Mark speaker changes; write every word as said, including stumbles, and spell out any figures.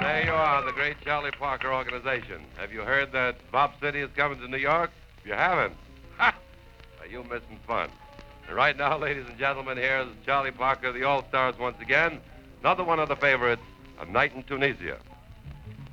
Speaker 1: There you are, the great Charlie Parker organization. Have you heard that Bob City is coming to New York? If you haven't, ha! Are you missing fun? And right now, ladies and gentlemen, here's Charlie Parker, the All-Stars once again. Another one of the favorites, A Night in Tunisia.